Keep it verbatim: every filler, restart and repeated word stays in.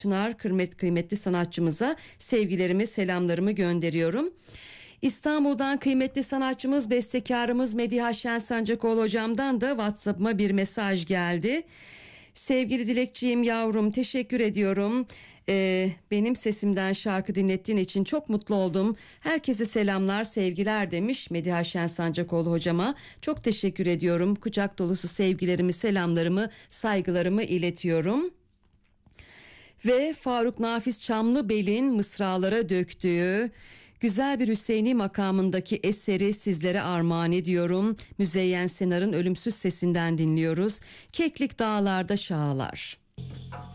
Çınar kıymet, kıymetli sanatçımıza sevgilerimi, selamlarımı gönderiyorum. İstanbul'dan kıymetli sanatçımız, bestekarımız Mediha Şen Sancakoğlu hocamdan da WhatsApp'ıma bir mesaj geldi. Sevgili Dilekçiğim yavrum, teşekkür ediyorum. Ee, benim sesimden şarkı dinlettiğin için çok mutlu oldum. Herkese selamlar, sevgiler demiş Mediha Şen Sancakoğlu hocama. Çok teşekkür ediyorum. Kucak dolusu sevgilerimi, selamlarımı, saygılarımı iletiyorum. Ve Faruk Nafiz Çamlıbel'in mısralara döktüğü güzel bir Hüseyini makamındaki eseri sizlere armağan ediyorum. Müzeyyen Senar'ın ölümsüz sesinden dinliyoruz. Keklik dağlarda şağlar.